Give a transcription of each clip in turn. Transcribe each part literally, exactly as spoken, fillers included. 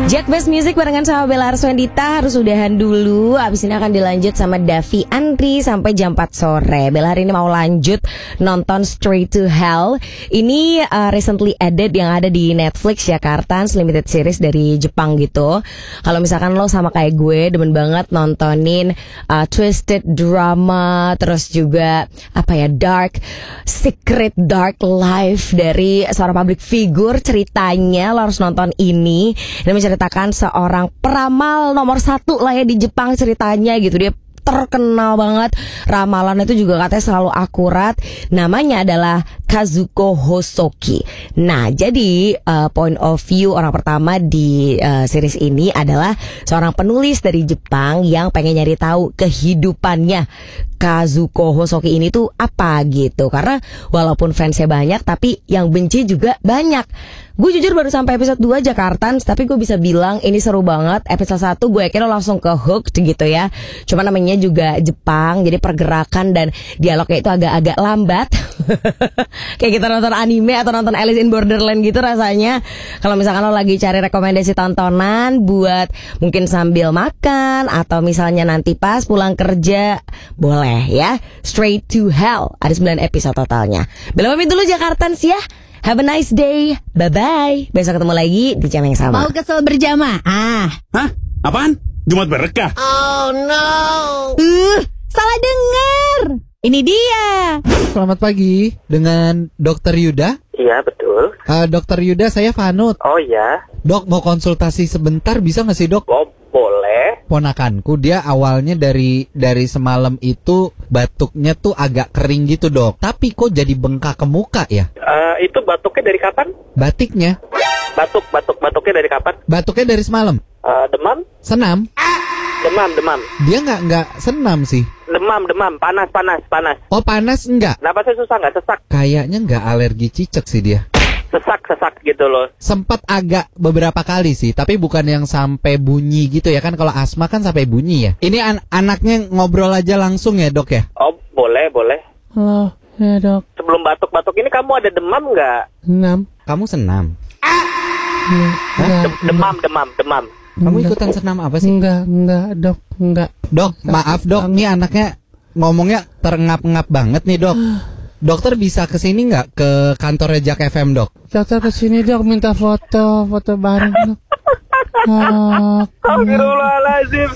Jack Best Music barengan sama Bella Arswendita harus udahan dulu. Abis ini akan dilanjut sama Davi Andri sampai jam empat sore. Bella hari ini mau lanjut nonton Straight to Hell. Ini uh, recently added yang ada di Netflix ya, Kartans limited series dari Jepang gitu. Kalau misalkan lo sama kayak gue demen banget nontonin uh, twisted drama, terus juga apa ya, dark secret dark life dari seorang public figure, ceritanya lo harus nonton ini. Ini menceritakan seorang peramal nomor satu lah ya di Jepang ceritanya gitu. Dia terkenal banget, ramalannya itu juga katanya selalu akurat. Namanya adalah Kazuko Hosoki. Nah, jadi uh, point of view orang pertama di uh, series ini adalah seorang penulis dari Jepang yang pengen nyari tahu kehidupannya Kazuko Hosoki ini tuh apa gitu. Karena walaupun fansnya banyak, tapi yang benci juga banyak. Gue jujur baru sampai episode dua Jakartans, tapi gue bisa bilang ini seru banget. Episode satu gue yakin lo langsung ke hooked gitu ya. Cuma namanya juga Jepang, jadi pergerakan dan dialognya itu agak-agak lambat. Kayak kita nonton anime atau nonton Alice in Borderland gitu rasanya. Kalau misalkan lo lagi cari rekomendasi tontonan buat mungkin sambil makan atau misalnya nanti pas pulang kerja, boleh ya. Straight to Hell, ada sembilan episode totalnya. Bella pamit dulu Jakartans ya. Have a nice day. Bye-bye. Besok ketemu lagi di jam yang sama. Mau kesel berjamaah? Hah? Apaan? Jumat berkah? Oh no. Uh, salah dengar. Ini dia. Selamat pagi dengan Dokter Yuda. Iya betul. uh, Dokter Yuda, saya Fanut. Oh iya. Dok, mau konsultasi sebentar bisa nggak sih dok? Oh boleh. Ponakanku dia awalnya dari dari semalam itu batuknya tuh agak kering gitu dok. Tapi kok jadi bengkak ke muka ya? Uh, itu batuknya dari kapan? Batiknya? Batuk, batuk, batuknya dari kapan? Batuknya dari semalam. Uh, demam? Senam? Demam, demam. Dia nggak nggak senam sih. Demam, demam, panas, panas, panas. Oh panas enggak? Napasnya susah nggak? Sesak? Kayaknya nggak alergi cicak sih dia. Sesak, sesak gitu loh. Sempat agak beberapa kali sih, tapi bukan yang sampai bunyi gitu ya kan. Kalau asma kan sampai bunyi ya. Ini an- anaknya ngobrol aja langsung ya dok ya? Oh boleh, boleh. Halo, ya dok. Sebelum batuk-batuk ini kamu ada demam nggak? Enam. Kamu senam? Enggak. Dem- demam, demam, demam. Kamu ikutan senam apa sih? Enggak, enggak dok, enggak. Dok, maaf dok, nih anaknya ngomongnya terengap-engap banget nih dok. Dokter bisa kesini nggak ke kantornya Jack F M dok? Dokter kesini dok, minta foto, foto bareng dok. Ah, Astagfirullahaladzim.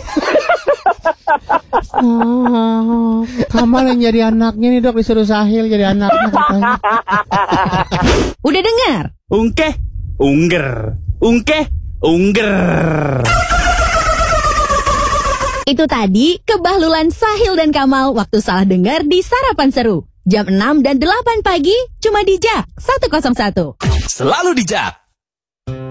ah, Kamal yang jadi anaknya nih dok, disuruh Sahil jadi anaknya katanya. Udah dengar? Ungkeh, ungger, ungkeh, ungger. Itu tadi kebahlulan Sahil dan Kamal waktu salah dengar di Sarapan Seru. Jam enam dan delapan pagi cuma di Jak seratus satu. Selalu di Jak.